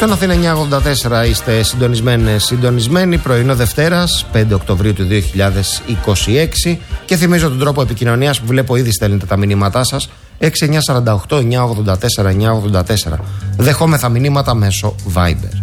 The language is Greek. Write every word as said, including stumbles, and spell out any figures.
Στον Αθήνα εννιακόσια ογδόντα τέσσερα είστε συντονισμένες, συντονισμένοι. Πρωινό Δευτέρας, πέντε Οκτωβρίου του δύο χιλιάδες είκοσι έξι. Και θυμίζω τον τρόπο επικοινωνίας που βλέπω ήδη στέλνετε τα μηνύματά σας. έξι εννιά τέσσερα οκτώ εννιακόσια ογδόντα τέσσερα εννιακόσια ογδόντα τέσσερα. Δεχόμεθα μηνύματα μέσω Viber.